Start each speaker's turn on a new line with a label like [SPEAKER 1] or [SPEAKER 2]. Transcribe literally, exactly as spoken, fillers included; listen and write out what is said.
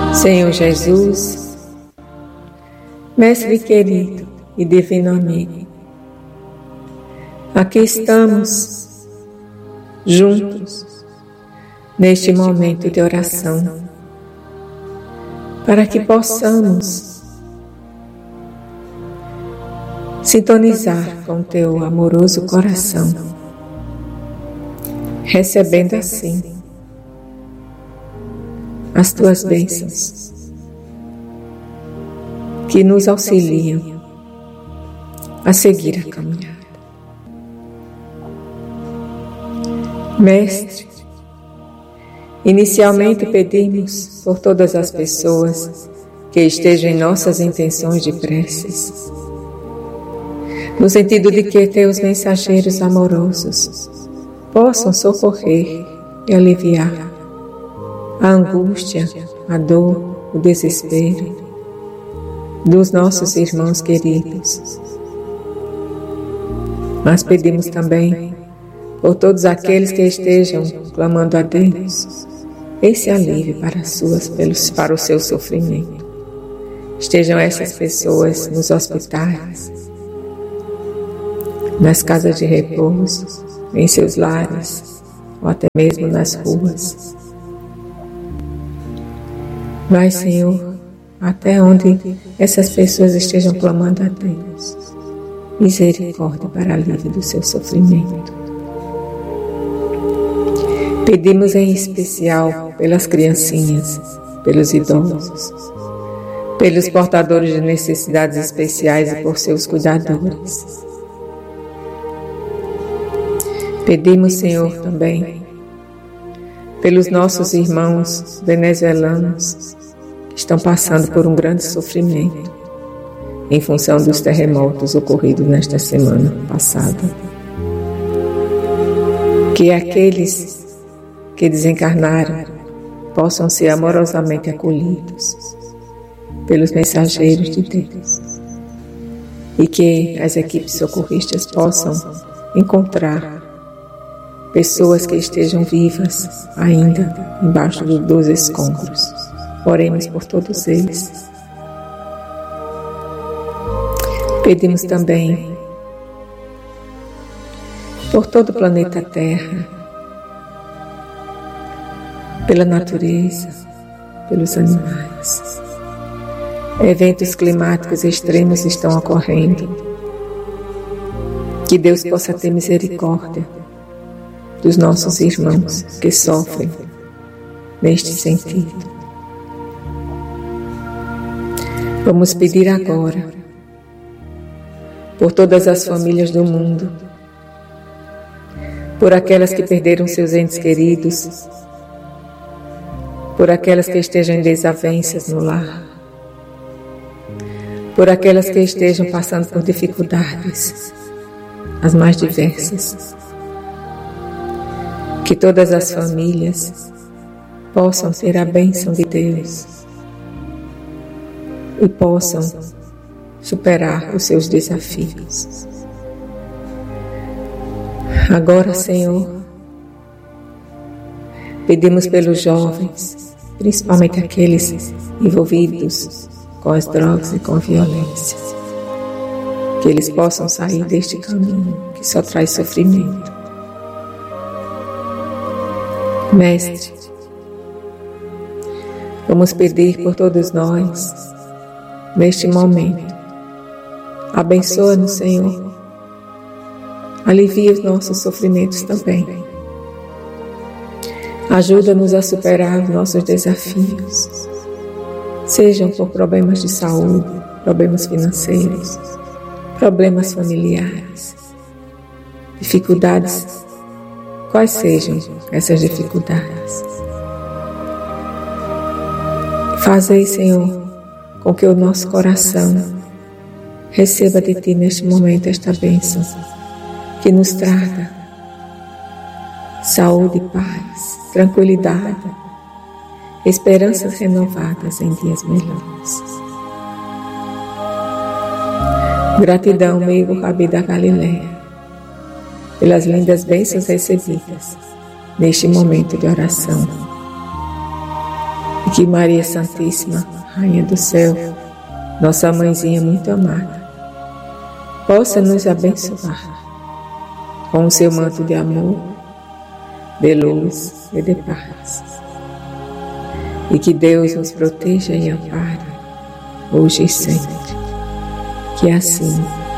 [SPEAKER 1] Senhor Jesus, Mestre querido e divino amigo, aqui estamos juntos neste momento de oração para que possamos sintonizar com o teu amoroso coração, recebendo assim as tuas bênçãos que nos auxiliam a seguir a caminhada. Mestre, inicialmente pedimos por todas as pessoas que estejam em nossas intenções de preces, no sentido de que teus mensageiros amorosos possam socorrer e aliviar a angústia, a dor, o desespero dos nossos irmãos queridos. Mas pedimos também por todos aqueles que estejam clamando a Deus esse alívio para, suas, para o seu sofrimento. Estejam essas pessoas nos hospitais, nas casas de repouso, em seus lares ou até mesmo nas ruas. Vai, Senhor, até onde essas pessoas estejam clamando a Deus misericórdia para alívio do seu sofrimento. Pedimos em especial pelas criancinhas, pelos idosos, pelos portadores de necessidades especiais e por seus cuidadores. Pedimos, Senhor, também pelos nossos irmãos venezuelanos que estão passando por um grande sofrimento em função dos terremotos ocorridos nesta semana passada. Que aqueles que desencarnaram possam ser amorosamente acolhidos pelos mensageiros de Deus e que as equipes socorristas possam encontrar pessoas que estejam vivas ainda embaixo dos escombros. Oremos por todos eles. Pedimos também por todo o planeta Terra, pela natureza, pelos animais. Eventos climáticos extremos estão ocorrendo. Que Deus possa ter misericórdia dos nossos irmãos que sofrem neste sentido. Vamos pedir agora por todas as famílias do mundo, por aquelas que perderam seus entes queridos, por aquelas que estejam em desavenças no lar, por aquelas que estejam passando por dificuldades, as mais diversas. Que todas as famílias possam ter a bênção de Deus e possam superar os seus desafios. Agora, Senhor, pedimos pelos jovens, principalmente aqueles envolvidos com as drogas e com a violência, que eles possam sair deste caminho que só traz sofrimento. Mestre, vamos pedir por todos nós, neste momento. Abençoa-nos, Senhor. Alivia os nossos sofrimentos também. Ajuda-nos a superar os nossos desafios, sejam por problemas de saúde, problemas financeiros, problemas familiares, dificuldades. Quais sejam essas dificuldades? Fazei, Senhor, com que o nosso coração receba de Ti neste momento esta bênção, que nos traga saúde, paz, tranquilidade, esperanças renovadas em dias melhores. Gratidão, amigo Rabi da Galileia, pelas lindas bênçãos recebidas neste momento de oração. E que Maria Santíssima, Rainha do Céu, nossa mãezinha muito amada, possa nos abençoar com o seu manto de amor, de luz e de paz. E que Deus nos proteja e ampare, hoje e sempre. Que assim